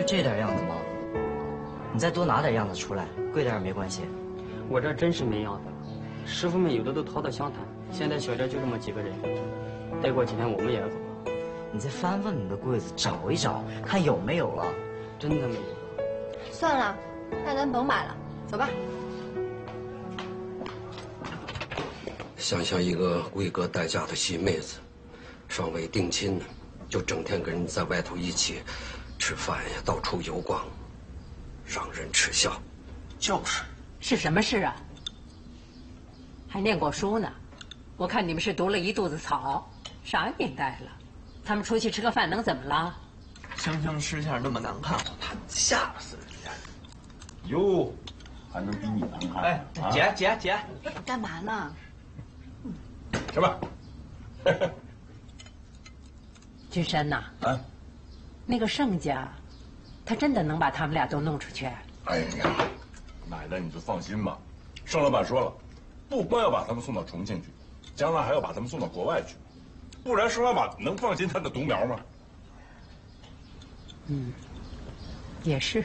这点样子吗？你再多拿点样子出来，贵点也没关系。 我这真是没样子了，师傅们有的都逃到湘潭，现在小寨就这么几个人，再过几天我们也要走了。 你再翻翻你的柜子，找一找，看有没有了。 真的没有了。 算了，那咱甭买了，走吧。 想想一个闺阁待嫁的新妹子，尚未定亲呢，就整天跟人在外头一起吃饭呀，到处游逛，让人耻笑。 就是。 是什么事啊？还念过书呢？我看你们是读了一肚子草，啥年代了？他们出去吃个饭能怎么了？ 香香吃相那么难看，我怕吓死人家。 哟，还能比你难看？ 哎，姐， 干嘛呢？ 吃吧。 君山呐， 啊， 那个盛家，他真的能把他们俩都弄出去？ 哎呀，奶奶你就放心吧，盛老板说了，不光要把他们送到重庆去，将来还要把他们送到国外去，不然盛老板能放心他的独苗吗？ 嗯，也是。